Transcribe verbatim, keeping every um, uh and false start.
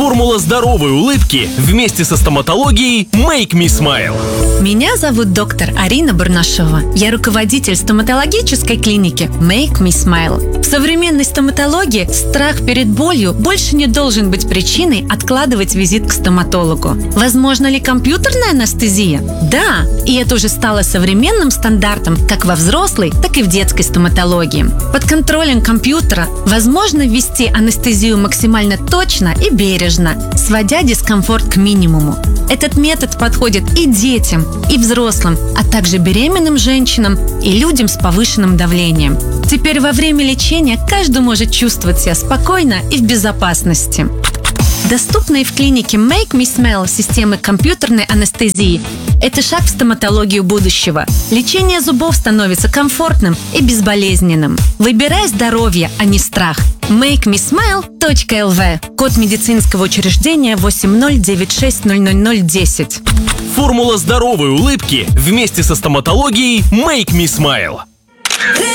Формула здоровой улыбки вместе со стоматологией Make Me Smile. Меня зовут доктор Арина Барнашова. Я руководитель стоматологической клиники Make Me Smile. В современной стоматологии страх перед болью больше не должен быть причиной откладывать визит к стоматологу. Возможно ли компьютерная анестезия? Да, и это уже стало современным стандартом как во взрослой, так и в детской стоматологии. Под контролем компьютера возможно ввести анестезию максимально точно и бережно, сводя дискомфорт к минимуму. Этот метод подходит и детям, и взрослым, а также беременным женщинам и людям с повышенным давлением. Теперь во время лечения каждый может чувствовать себя спокойно и в безопасности. Доступные в клинике Make Me Smile системы компьютерной анестезии – это шаг в стоматологию будущего. Лечение зубов становится комфортным и безболезненным. Выбирай здоровье, а не страх. мейк ми смайл точка эл ви. Код медицинского учреждения восемь ноль девять шесть ноль ноль ноль десять. Формула здоровой улыбки вместе со стоматологией Make Me Smile.